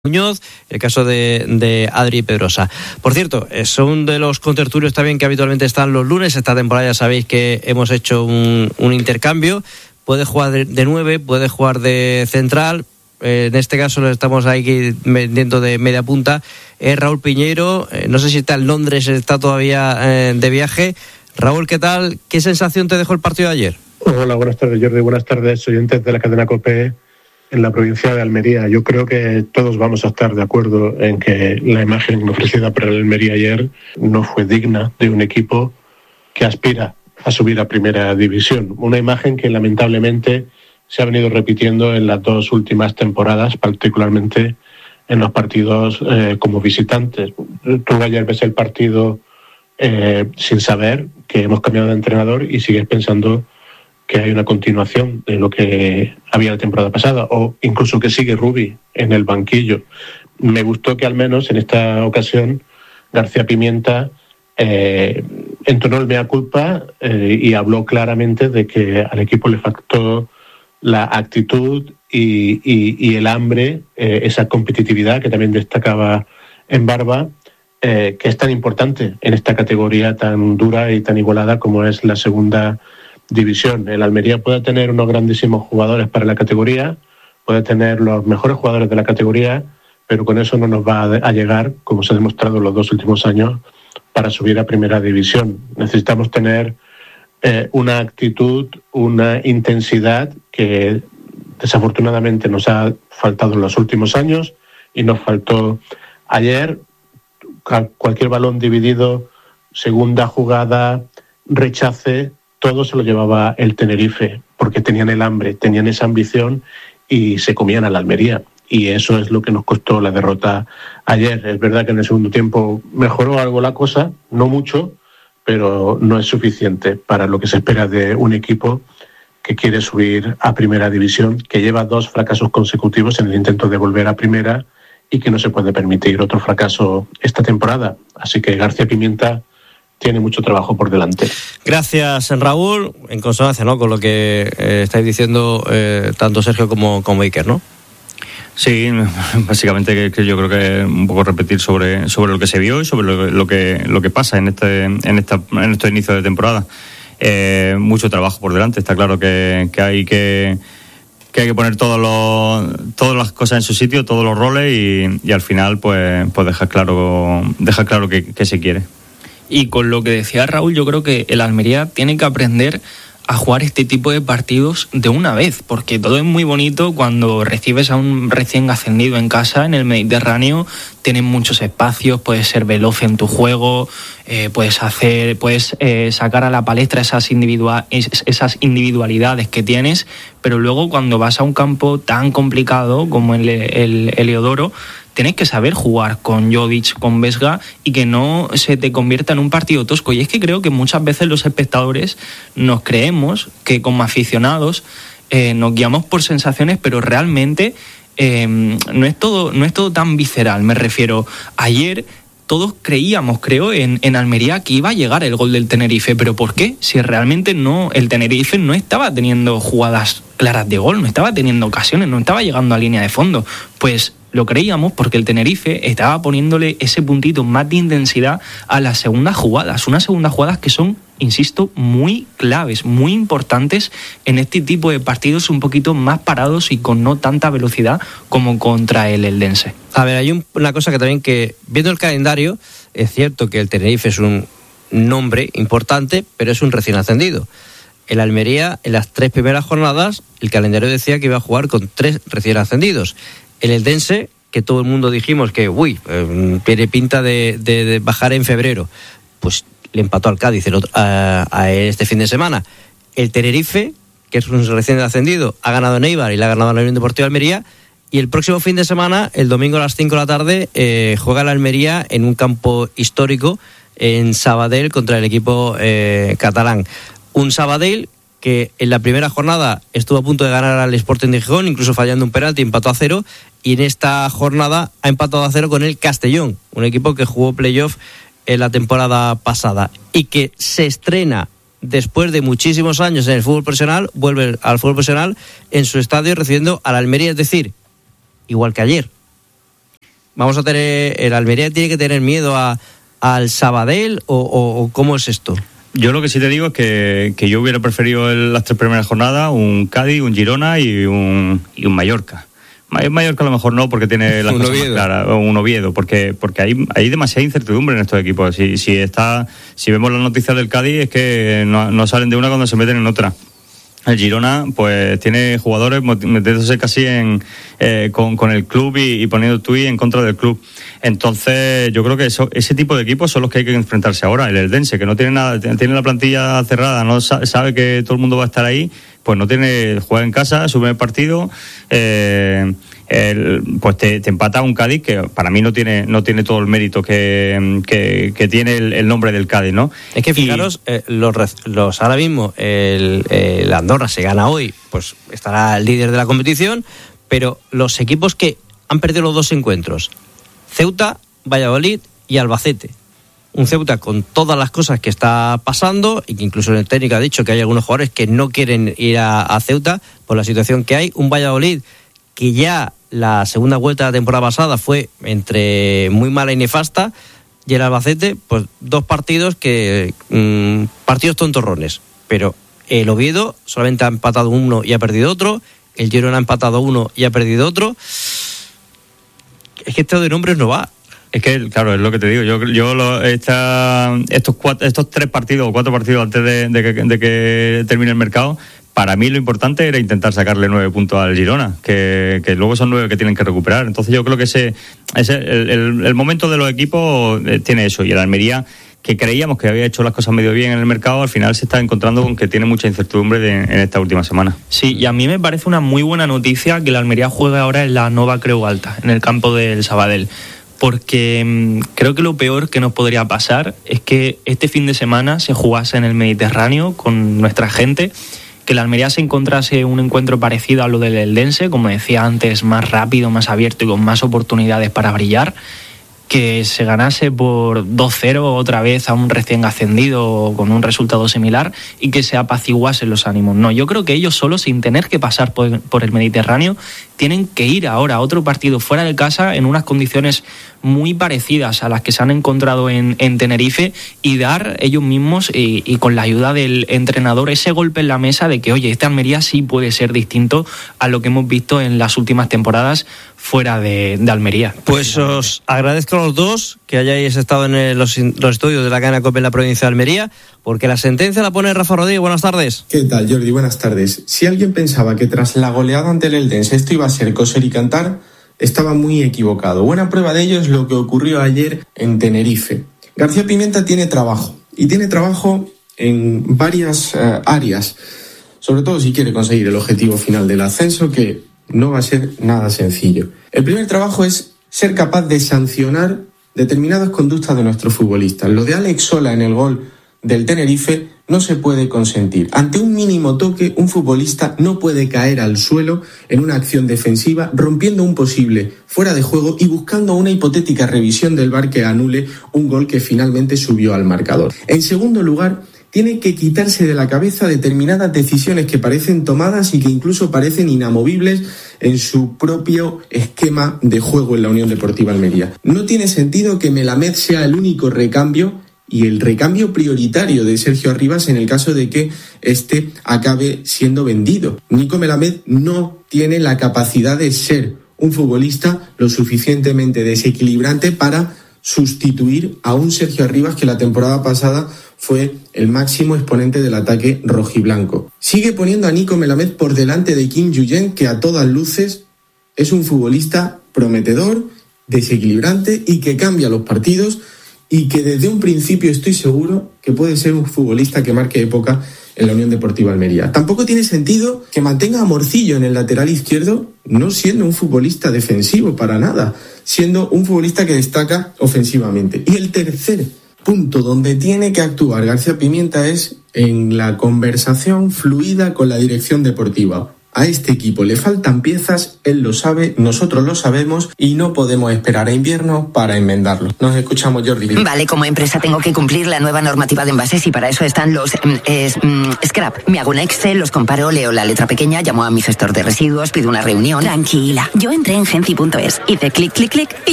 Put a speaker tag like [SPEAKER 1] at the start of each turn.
[SPEAKER 1] Muñoz, el caso de Adri Pedrosa. Por cierto, son de los contertulios también que habitualmente están los lunes. Esta temporada ya sabéis que hemos hecho un intercambio. Puede jugar de 9, puede jugar de central. En este caso lo estamos ahí vendiendo de media punta. Raúl Piñeiro, no sé si está en Londres, está todavía de viaje. Raúl, ¿qué tal? ¿Qué sensación te dejó el partido de ayer?
[SPEAKER 2] Hola, buenas tardes, Jordi. Buenas tardes, oyentes de la cadena COPE en la provincia de Almería. Yo creo que todos vamos a estar de acuerdo en que la imagen ofrecida por el Almería ayer no fue digna de un equipo que aspira a subir a primera división. Una imagen que lamentablemente se ha venido repitiendo en las dos últimas temporadas, particularmente en los partidos como visitantes. Tú ayer ves el partido sin saber que hemos cambiado de entrenador y sigues pensando que hay una continuación de lo que había la temporada pasada, o incluso que sigue Rubi en el banquillo. Me gustó que al menos en esta ocasión García Pimienta entonó el mea culpa y habló claramente de que al equipo le faltó la actitud y el hambre, esa competitividad que también destacaba en Barba, que es tan importante en esta categoría tan dura y tan igualada como es la segunda división. El Almería puede tener unos grandísimos jugadores para la categoría, puede tener los mejores jugadores de la categoría, pero con eso no nos va a llegar, como se ha demostrado en los dos últimos años, para subir a primera división. Necesitamos tener una actitud, una intensidad que desafortunadamente nos ha faltado en los últimos años y nos faltó ayer. Cualquier balón dividido, segunda jugada, rechace, todo se lo llevaba el Tenerife, porque tenían el hambre, tenían esa ambición y se comían a la Almería. Y eso es lo que nos costó la derrota ayer. Es verdad que en el segundo tiempo mejoró algo la cosa, no mucho, pero no es suficiente para lo que se espera de un equipo que quiere subir a primera división, que lleva 2 fracasos consecutivos en el intento de volver a primera y que no se puede permitir otro fracaso esta temporada. Así que García Pimienta tiene mucho trabajo por delante.
[SPEAKER 1] Gracias, Raúl. En consonancia, ¿no?, con lo que estáis diciendo tanto Sergio como Iker, ¿no?
[SPEAKER 3] Sí, básicamente que yo creo que un poco repetir sobre lo que se vio y sobre lo que pasa en estos inicios de temporada. Mucho trabajo por delante. Está claro que hay que poner todas las cosas en su sitio, todos los roles y al final pues dejar claro qué se quiere.
[SPEAKER 4] Y con lo que decía Raúl, yo creo que el Almería tiene que aprender a jugar este tipo de partidos de una vez, porque todo es muy bonito cuando recibes a un recién ascendido en casa, en el Mediterráneo, tienes muchos espacios, puedes ser veloz en tu juego, puedes sacar a la palestra esas individualidades que tienes, pero luego cuando vas a un campo tan complicado como el Heliodoro, tienes que saber jugar con Jovic, con Vesga, y que no se te convierta en un partido tosco. Y es que creo que muchas veces los espectadores nos creemos que como aficionados nos guiamos por sensaciones, pero realmente no es todo tan visceral. Me refiero, ayer todos creíamos, creo, en Almería que iba a llegar el gol del Tenerife. ¿Pero por qué? Si realmente el Tenerife no estaba teniendo jugadas claras de gol, no estaba teniendo ocasiones, no estaba llegando a línea de fondo. Pues lo creíamos porque el Tenerife estaba poniéndole ese puntito más de intensidad a las segundas jugadas. Unas segundas jugadas que son, insisto, muy claves, muy importantes en este tipo de partidos un poquito más parados y con no tanta velocidad como contra el Eldense.
[SPEAKER 1] A ver, hay una cosa que también que, viendo el calendario, es cierto que el Tenerife es un nombre importante, pero es un recién ascendido. El Almería, en las 3 primeras jornadas, el calendario decía que iba a jugar con 3 recién ascendidos. El Eldense, que todo el mundo dijimos que tiene pinta de bajar en febrero, pues le empató al Cádiz a este fin de semana. El Tenerife, que es un recién ascendido, ha ganado en Eibar y le ha ganado a la Unión Deportiva Almería. Y el próximo fin de semana, el domingo a las 5 de la tarde, juega la Almería en un campo histórico en Sabadell contra el equipo catalán. Un Sabadell que en la primera jornada estuvo a punto de ganar al Sporting de Gijón, incluso fallando un penalti, empató a 0, y en esta jornada ha empatado a 0 con el Castellón, un equipo que jugó playoff en la temporada pasada y que se estrena después de muchísimos años en el fútbol profesional, vuelve al fútbol profesional en su estadio recibiendo al Almería, es decir, igual que ayer. Vamos a tener, ¿el Almería tiene que tener miedo al Sabadell o cómo es esto?
[SPEAKER 3] Yo lo que sí te digo es que yo hubiera preferido las 3 primeras jornadas un Cádiz, un Girona y un Mallorca. Mallorca a lo mejor no, porque tiene las cosas más claras, o un Oviedo, porque hay demasiada incertidumbre en estos equipos. Si vemos las noticias del Cádiz, es que no salen de una cuando se meten en otra. El Girona pues tiene jugadores metiéndose casi con el club y poniendo tuit en contra del club. Entonces yo creo que ese tipo de equipos son los que hay que enfrentarse ahora. El Eldense, que no tiene nada, tiene la plantilla cerrada, no sabe que todo el mundo va a estar ahí, pues no tiene, juega en casa, sube el partido, pues te empata un Cádiz que para mí no tiene todo el mérito que tiene el nombre del Cádiz, ¿no?
[SPEAKER 1] Es que fijaros, los ahora mismo el Andorra se gana hoy, pues estará el líder de la competición, pero los equipos que han perdido los 2 encuentros, Ceuta, Valladolid y Albacete. Un Ceuta con todas las cosas que está pasando, y que incluso el técnico ha dicho que hay algunos jugadores que no quieren ir a Ceuta por la situación que hay. Un Valladolid que ya la segunda vuelta de la temporada pasada fue entre muy mala y nefasta, y el Albacete, pues 2 partidos partidos tontorrones. Pero el Oviedo solamente ha empatado 1 y ha perdido otro, el Girona ha empatado 1 y ha perdido otro. Es que esto de nombres no va.
[SPEAKER 3] Es que, claro, es lo que te digo. Estos 3 partidos o 4 partidos antes de que termine el mercado, para mí lo importante era intentar sacarle 9 puntos al Girona, que luego son 9 que tienen que recuperar. Entonces yo creo que el momento de los equipos tiene eso. Y el Almería, que creíamos que había hecho las cosas medio bien en el mercado, al final se está encontrando con que tiene mucha incertidumbre en esta última semana.
[SPEAKER 4] Sí, y a mí me parece una muy buena noticia que el Almería juegue ahora en la Nova Creu Alta, en el campo del Sabadell. Porque creo que lo peor que nos podría pasar es que este fin de semana se jugase en el Mediterráneo con nuestra gente, que la Almería se encontrase un encuentro parecido a lo del Eldense, como decía antes, más rápido, más abierto y con más oportunidades para brillar, que se ganase por 2-0 otra vez a un recién ascendido con un resultado similar y que se apaciguasen los ánimos. No, yo creo que ellos solos, sin tener que pasar por el Mediterráneo, tienen que ir ahora a otro partido fuera de casa en unas condiciones muy parecidas a las que se han encontrado en Tenerife y dar ellos mismos y con la ayuda del entrenador ese golpe en la mesa de que, oye, esta Almería sí puede ser distinto a lo que hemos visto en las últimas temporadas fuera de Almería.
[SPEAKER 1] Pues os agradezco a los dos que hayáis estado en los estudios de la cadena COPE en la provincia de Almería, porque la sentencia la pone Rafa Rodríguez. Buenas tardes.
[SPEAKER 5] ¿Qué tal, Jordi? Buenas tardes. Si alguien pensaba que tras la goleada ante el Eldense esto iba a ser coser y cantar, estaba muy equivocado. Buena prueba de ello es lo que ocurrió ayer en Tenerife. García Pimienta tiene trabajo, y tiene trabajo en varias áreas, sobre todo si quiere conseguir el objetivo final del ascenso, que no va a ser nada sencillo. El primer trabajo es ser capaz de sancionar determinadas conductas de nuestros futbolistas. Lo de Alex Sola en el gol del Tenerife no se puede consentir. Ante un mínimo toque, un futbolista no puede caer al suelo en una acción defensiva, rompiendo un posible fuera de juego y buscando una hipotética revisión del VAR que anule un gol que finalmente subió al marcador. En segundo lugar, tiene que quitarse de la cabeza determinadas decisiones que parecen tomadas y que incluso parecen inamovibles en su propio esquema de juego en la Unión Deportiva Almería. No tiene sentido que Melamed sea el único recambio y el recambio prioritario de Sergio Arribas en el caso de que éste acabe siendo vendido. Nico Melamed no tiene la capacidad de ser un futbolista lo suficientemente desequilibrante para sustituir a un Sergio Arribas que la temporada pasada fue el máximo exponente del ataque rojiblanco. Sigue poniendo a Nico Melamed por delante de Kim Yuyen, que a todas luces es un futbolista prometedor, desequilibrante y que cambia los partidos, y que desde un principio estoy seguro que puede ser un futbolista que marque época en la Unión Deportiva Almería. Tampoco tiene sentido que mantenga a Morcillo en el lateral izquierdo, no siendo un futbolista defensivo para nada, siendo un futbolista que destaca ofensivamente. Y el tercer punto donde tiene que actuar García Pimienta es en la conversación fluida con la dirección deportiva. A este equipo le faltan piezas, él lo sabe, nosotros lo sabemos y no podemos esperar a invierno para enmendarlo. Nos escuchamos, Jordi.
[SPEAKER 6] Vale, como empresa tengo que cumplir la nueva normativa de envases y para eso están los scrap. Me hago un Excel, los comparo, leo la letra pequeña, llamo a mi gestor de residuos, pido una reunión.
[SPEAKER 7] Tranquila, yo entré en Genci.es, hice clic, clic, clic y